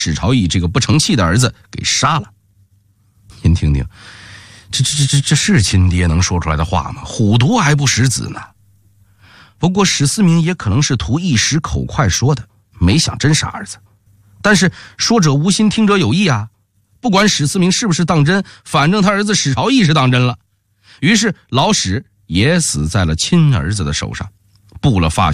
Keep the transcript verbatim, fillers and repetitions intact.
史朝义这个不成器的儿子给杀了。您听听，这这这这这是亲爹能说出来的话吗？虎毒还不食子呢。不过史思明也可能是图一时口快说的，没想真杀儿子。但是说者无心，听者有意啊。不管史思明是不是当真，反正他儿子史朝义是当真了。于是老史也死在了亲儿子的手上，布了发